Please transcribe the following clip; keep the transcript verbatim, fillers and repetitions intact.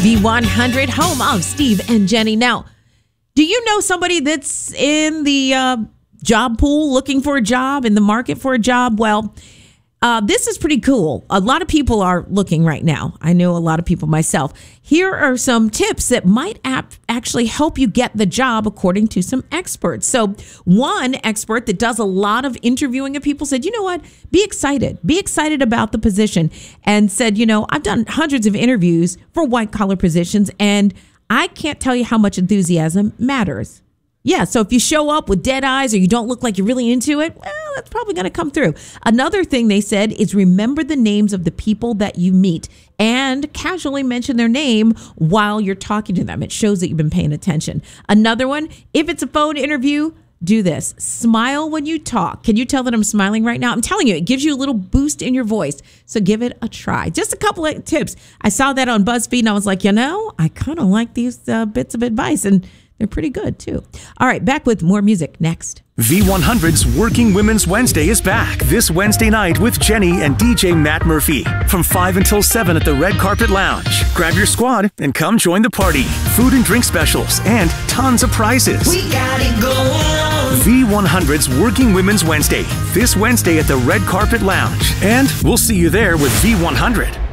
V one hundred, home of Steve and Jenny. Now, do you know somebody that's in the uh, job pool looking for a job, in the market for a job? Well, uh, this is pretty cool. A lot of people are looking right now. I know a lot of people myself. Here are some tips that might ap- actually help you get the job, according to some experts. So one expert that does a lot of interviewing of people said, you know what, be excited. Be excited about the position, and said, you know, I've done hundreds of interviews for white collar positions, and I can't tell you how much enthusiasm matters. Yeah, so if you show up with dead eyes or you don't look like you're really into it, well, that's probably going to come through. Another thing they said is remember the names of the people that you meet and casually mention their name while you're talking to them. It shows that you've been paying attention. Another one, if it's a phone interview, do this. Smile when you talk. Can you tell that I'm smiling right now? I'm telling you, it gives you a little boost in your voice. So give it a try. Just a couple of tips. I saw that on BuzzFeed and I was like, you know, I kind of like these uh, bits of advice, and they're pretty good too. All right, back with more music next. V one hundred's Working Women's Wednesday is back this Wednesday night with Jenny and D J Matt Murphy from five until seven at the Red Carpet Lounge. Grab your squad and come join the party. Food and drink specials and tons of prizes. We got it going on. V one hundred's Working Women's Wednesday this Wednesday at the Red Carpet Lounge. And we'll see you there with V one hundred.